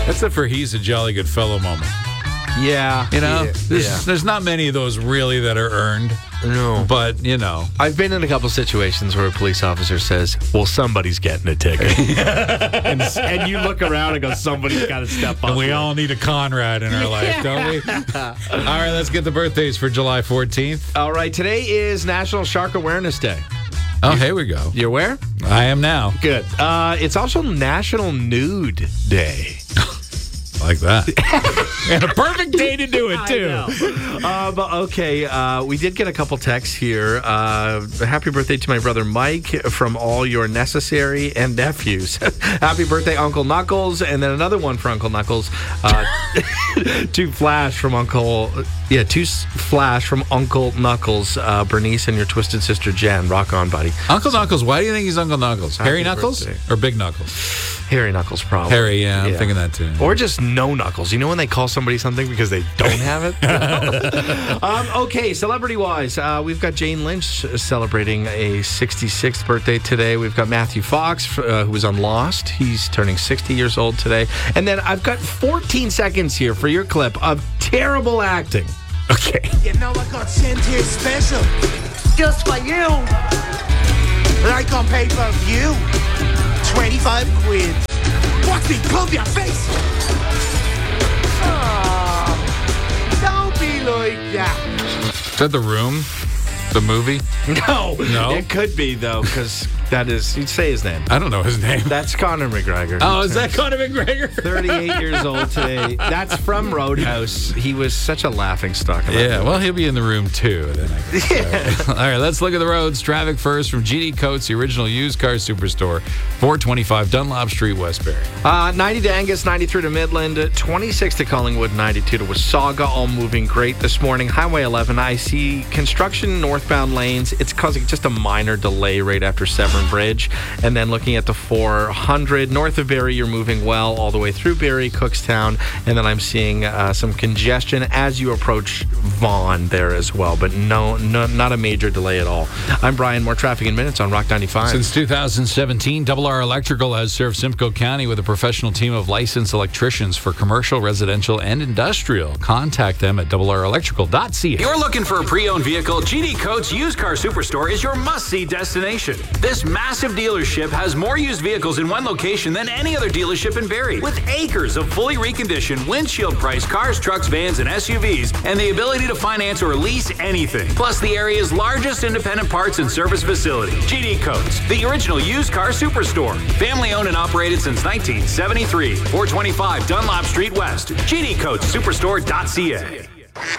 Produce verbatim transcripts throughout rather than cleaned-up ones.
That's the for he's a jolly good fellow moment. Yeah. You know, yeah, there's, yeah. there's not many of those really that are earned. No. But, you know. I've been in a couple situations where a police officer says, well, somebody's getting a ticket. and, and you look around and go, somebody's got to step up. And we all need a Conrad in our life, don't we? All right, let's get the birthdays for July fourteenth. All right, today is National Shark Awareness Day. Oh, here we go. You aware? I am now. Good. Uh, it's also National Nude Day. Like that. And a perfect day to do it, too. Uh, but okay, uh, we did get a couple texts here. Uh, happy birthday to my brother Mike from all your necessary and nephews. Happy birthday, Uncle Knuckles. And then another one for Uncle Knuckles. Uh, to Flash from Uncle... Yeah, to Flash from Uncle Knuckles, uh, Bernice, and your twisted sister Jen. Rock on, buddy. Uncle Knuckles, why do you think he's Uncle Knuckles? Happy Harry Knuckles birthday. or Big Knuckles? Harry Knuckles, probably. Harry, yeah, I'm yeah. thinking that too. Or just no Knuckles. You know when they call somebody something because they don't have it? um, okay, celebrity-wise, uh, we've got Jane Lynch celebrating a sixty-sixth birthday today. We've got Matthew Fox, uh, who was on Lost. He's turning sixty years old today. And then I've got fourteen seconds here for your clip of terrible acting. Okay. You know I got sent here special. Just for you. Like on pay-per-view. twenty-five quid. Watch me plump your face. Oh, don't be like that. Is that The Room? The movie? No. No? It could be, though, because that is, you'd say his name. I don't know his name. That's Conor McGregor. Oh, is that Conor McGregor? thirty-eight years old today. That's from Roadhouse. He was such a laughing stock. Yeah, well, he'll be in The Room, too. Then I guess. Yeah. All right, let's look at the roads. Traffic first from G D Coates, the original used car superstore, four twenty-five Dunlop Street, Westbury. Uh, ninety to Angus, ninety-three to Midland, twenty-six to Collingwood, ninety-two to Wasaga, all moving great this morning. Highway eleven, I see construction northbound lanes. It's causing just a minor delay right after Severn Bridge. And then looking at the four hundred, north of Barrie, you're moving well all the way through Barrie, Cookstown. And then I'm seeing uh, some congestion as you approach Vaughan there as well. But no, no, not a major delay at all. I'm Brian. More traffic in minutes on Rock ninety-five. Since two thousand seventeen, Double R Electrical has served Simcoe County with a professional team of licensed electricians for commercial, residential, and industrial. Contact them at double r electrical dot c a. You're looking for a pre-owned vehicle? G D Coates Used Car Superstore is your must-see destination. This massive dealership has more used vehicles in one location than any other dealership in Barrie, with acres of fully reconditioned, windshield-priced cars, trucks, vans, and S U Vs, and the ability to finance or lease anything. Plus the area's largest independent parts and service facility. G D Coates, the original used car superstore. Family-owned and operated since nineteen seventy-three. four twenty-five Dunlop Street West. G D Coates Superstore dot c a.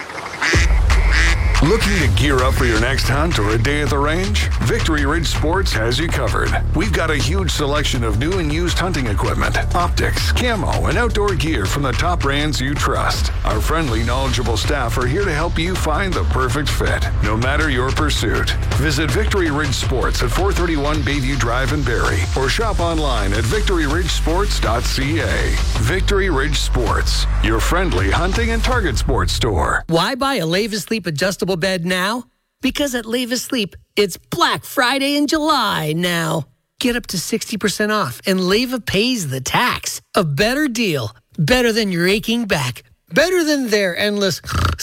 Looking to gear up for your next hunt or a day at the range? Victory Ridge Sports has you covered. We've got a huge selection of new and used hunting equipment, optics, camo, and outdoor gear from the top brands you trust. Our friendly, knowledgeable staff are here to help you find the perfect fit, no matter your pursuit. Visit Victory Ridge Sports at four thirty-one Bayview Drive in Barrie, or shop online at victory ridge sports dot c a. Victory Ridge Sports, your friendly hunting and target sports store. Why buy a Leva Sleep adjustable bed now? Because at Leva Sleep, it's Black Friday in July now. Get up to sixty percent off, and Leva pays the tax. A better deal. Better than your aching back. Better than their endless...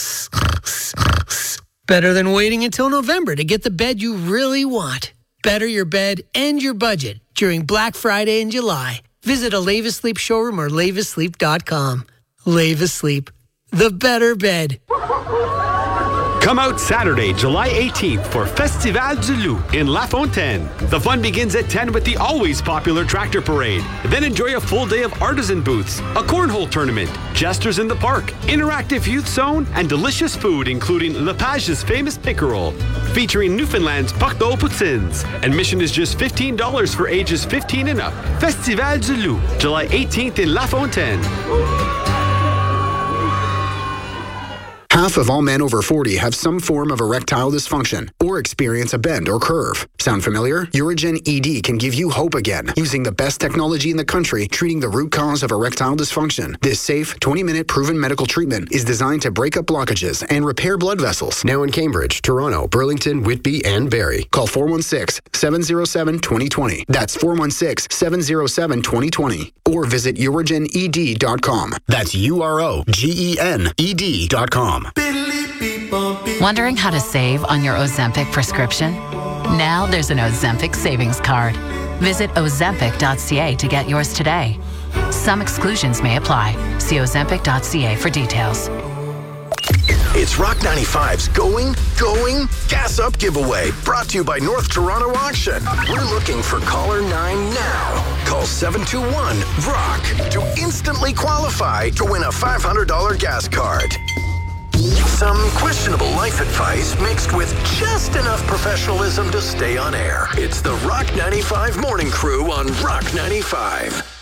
Better than waiting until November to get the bed you really want. Better your bed and your budget during Black Friday in July. Visit a Leva Sleep showroom or leva sleep dot com. Leva Sleep. The better bed. Come out Saturday, July eighteenth for Festival du Loup in La Fontaine. The fun begins at ten with the always popular tractor parade. Then enjoy a full day of artisan booths, a cornhole tournament, jesters in the park, interactive youth zone, and delicious food including Lepage's famous pickerel, featuring Newfoundland's Parto Poutines. Admission is just fifteen dollars for ages fifteen and up. Festival du Loup, July eighteenth in La Fontaine. Half of all men over forty have some form of erectile dysfunction or experience a bend or curve. Sound familiar? Urigen E D can give you hope again using the best technology in the country treating the root cause of erectile dysfunction. This safe, twenty-minute proven medical treatment is designed to break up blockages and repair blood vessels. Now in Cambridge, Toronto, Burlington, Whitby, and Barrie. Call four one six, seven zero seven, two zero two zero. That's four one six, seven zero seven, two zero two zero. Or visit urigen e d dot com. That's U R O G E N E D dot com. Wondering how to save on your Ozempic prescription? Now there's an Ozempic savings card. Visit ozempic dot c a to get yours today. Some exclusions may apply. See ozempic dot c a for details. It's Rock ninety-five's Going, Going, Gas Up giveaway, brought to you by North Toronto Auction. We're looking for caller nine now. Call seven two one, ROCK to instantly qualify to win a five hundred dollars gas card. Some questionable life advice mixed with just enough professionalism to stay on air. It's the Rock ninety-five Morning Crew on Rock ninety-five.